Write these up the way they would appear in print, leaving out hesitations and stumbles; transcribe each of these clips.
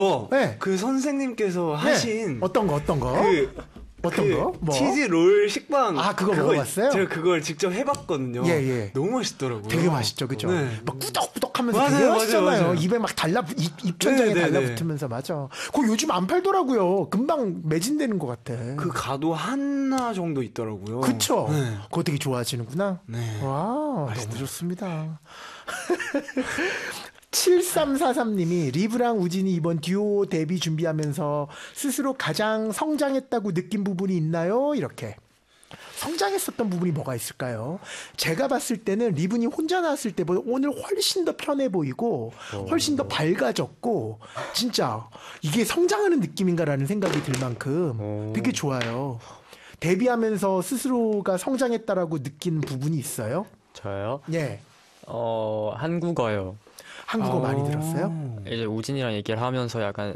네. 그 선생님께서 하신 어떤 거? 어떤 거? 뭐? 치즈 롤 식빵. 그거 먹어봤어요? 제가 그걸 직접 해봤거든요. 예. 너무 맛있더라고요. 되게 맛있죠, 그죠? 네. 막 꾸덕꾸덕하면서 맞아요, 되게 맛있잖아요. 맞아요. 입에 막 입천장에 네. 달라붙으면서 맞아. 그거 요즘 안 팔더라고요. 금방 매진되는 것 같아. 그 가도 하나 정도 있더라고요. 그쵸? 네. 그거 되게 좋아하시는구나. 네. 와, 너무 좋습니다. 7343님이 리브랑 우진이 이번 듀오 데뷔 준비하면서 스스로 가장 성장했다고 느낀 부분이 있나요? 이렇게. 성장했었던 부분이 뭐가 있을까요? 제가 봤을 때는 리브니 혼자 나왔을 때보다 오늘 훨씬 더 편해 보이고 훨씬 더 밝아졌고 진짜 이게 성장하는 느낌인가라는 생각이 들 만큼 되게 좋아요. 데뷔하면서 스스로가 성장했다라고 느낀 부분이 있어요? 저요? 예. 한국어요. 한국어 많이 들었어요? 이제 우진이랑 얘기를 하면서 약간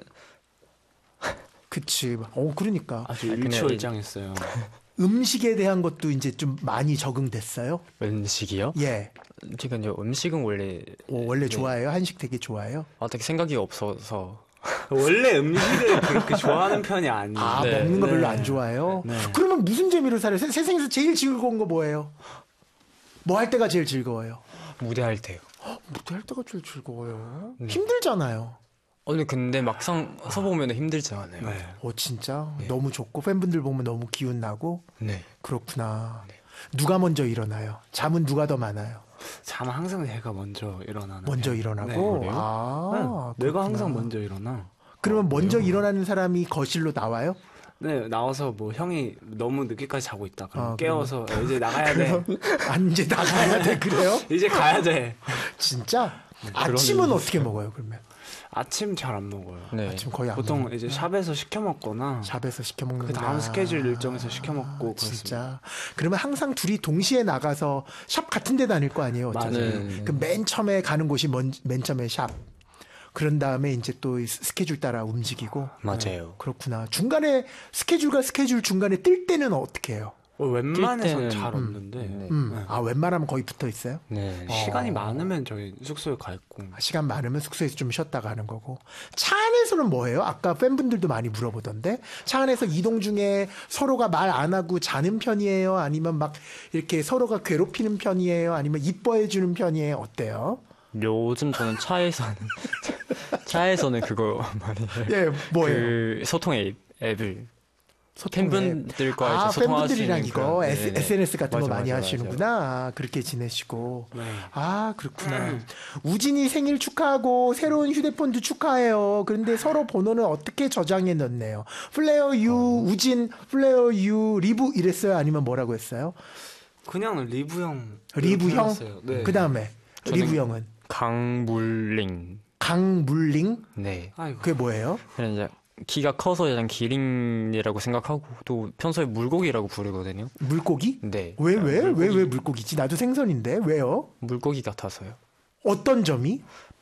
그치. 그러니까. 아주 그냥 일취월장했어요. 음식에 대한 것도 이제 좀 많이 적응됐어요? 음식이요? 예. 제가 이제 음식은 원래 원래 좋아해요? 한식 되게 좋아해요? 되게 생각이 없어서 원래 음식을 그렇게 좋아하는 편이 아니에요. 네. 먹는 거 별로 네. 안 좋아해요? 네. 그러면 무슨 재미로 살아요? 세상에서 제일 즐거운 거 뭐예요? 뭐 할 때가 제일 즐거워요? 무대할 때요. 무대할 때가 제일 즐거워요? 네. 힘들잖아요. 근데 막상 서보면 힘들지 않아요. 네. 진짜? 너무 좋고 팬분들 보면 너무 기운 나고? 네. 그렇구나. 누가 먼저 일어나요? 잠은 누가 더 많아요? 잠 항상 내가 먼저 일어나는. 먼저 편. 일어나고? 네. 아, 네. 내가 그렇구나. 항상 먼저 일어나. 그러면 먼저 일어나는 사람이 거실로 나와요? 네, 나와서 뭐 형이 너무 늦게까지 자고 있다. 그럼 그러면- 깨워서 이제 나가야 돼. 이제 나가야 돼, 그래요? 이제 가야 돼. 진짜? 아침은 어떻게 먹어요, 그러면? 아침 잘 안 먹어요. 네. 아침 거의 안 보통 먹어요. 이제 샵에서 시켜 먹거나 샵에서 시켜 먹는 그 다음 스케줄 일정에서 시켜 먹고 그렇습니다. 진짜. 그러면 항상 둘이 동시에 나가서 샵 같은 데 다닐 거 아니에요, 어차피. 맞아요. 그 맨 처음에 가는 곳이 맨 처음에 샵. 그런 다음에 이제 또 스케줄 따라 움직이고. 맞아요. 그렇구나. 중간에 스케줄과 스케줄 중간에 뜰 때는 어떻게 해요? 웬만해서 때는- 잘 없는데 네. 웬만하면 거의 붙어 있어요? 네. 시간이 많으면 저희 숙소에 가 있고. 시간 많으면 숙소에서 좀 쉬었다가 하는 거고. 차 안에서는 뭐예요? 아까 팬분들도 많이 물어보던데. 차 안에서 이동 중에 서로가 말 안 하고 자는 편이에요? 아니면 막 이렇게 서로가 괴롭히는 편이에요? 아니면 이뻐해 주는 편이에요? 어때요? 요즘 저는 차에서는 그거 많이 해요. 예, 뭐예요? 그 소통 앱을 소통 앱. 팬분들과 이제 소통할 수 팬분들이랑 있는 이거 그런- 네네. SNS 같은 거 맞아, 많이 맞아, 하시는구나. 그렇게 지내시고. 네. 그렇구나. 우진이 생일 축하하고 새로운 휴대폰도 축하해요. 그런데 서로 번호는 어떻게 저장해 넣네요. 플레어 유 우진, 플레어 유 리브 이랬어요? 아니면 뭐라고 했어요? 그냥 리브 형. 리브 형? 불렀어요. 네. 그 다음에 저는- 리브 형은 강물링. 강물링? 네. 아이고. 그게 뭐예요? 그냥 이제 키가 커서 그냥 기린이라고 생각하고 또 평소에 물고기라고 부르거든요. 물고기? 네. 왜 물고기지? 나도 생선인데 왜요? 물고기 같아서요. 어떤 점이?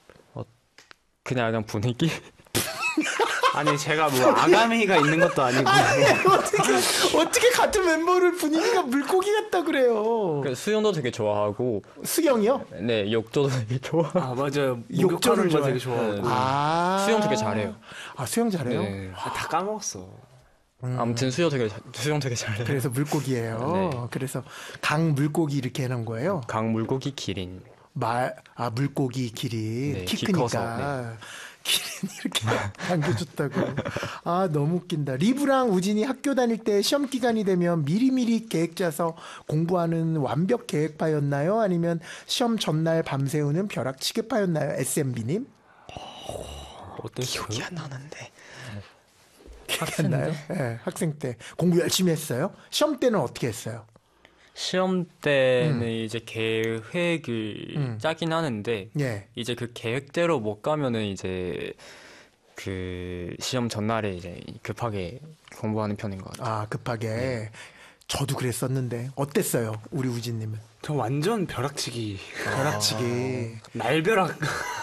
그냥 분위기? 아니 제가 뭐 아가미가 있는 것도 아니고. 어떻게 같은 멤버를 분위기가 물고기 같다 그래요? 수영도 되게 좋아하고, 수경이요? 네, 욕조도 되게 좋아. 아 맞아요. 욕조를 목욕하는 거 좋아해. 되게 좋아하고. 수영 되게 잘해요. 수영 잘해요? 네. 다 까먹었어. 아무튼 수영 되게 잘해요. 그래서 물고기예요. 네. 그래서 강 물고기 이렇게 해놓은 거예요. 강물고기 기린. 물고기 기린 네, 키 키 크니까 커서, 기린 이렇게 안겨줬다고. 너무 웃긴다. 리브랑 우진이 학교 다닐 때 시험 기간이 되면 미리미리 계획 짜서 공부하는 완벽 계획파였나요? 아니면 시험 전날 밤새우는 벼락치기파였나요? SMB님? 어땠어요? 기억이 안 나는데. 기억나요? 네, 학생 때 공부 열심히 했어요. 시험 때는 어떻게 했어요? 시험 때는 이제 계획을 짜긴 하는데, 예. 이제 그 계획대로 못 가면은 이제 그 시험 전날에 이제 급하게 공부하는 편인 것 같아요. 급하게. 저도 그랬었는데 어땠어요, 우리 우진님은? 저 완전 벼락치기. 벼락치기. 날벼락.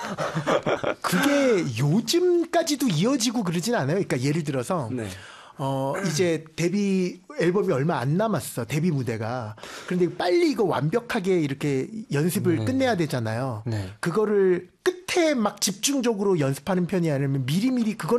그게 요즘까지도 이어지고 그러진 않아요. 그러니까 예를 들어서 네. 이제 데뷔 앨범이 얼마 안 남았어. 데뷔 무대가. 그런데 빨리 이거 완벽하게 이렇게 연습을 끝내야 되잖아요. 네. 그거를 끝에 때 막 집중적으로 연습하는 편이 아니면 미리미리 그건